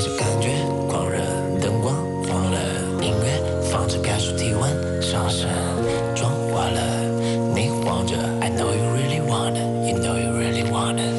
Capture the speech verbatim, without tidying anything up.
着感觉，狂热灯光晃了，音乐放着感受体温上升，妆化了，你晃着 I know you really wanna, you know you really wanna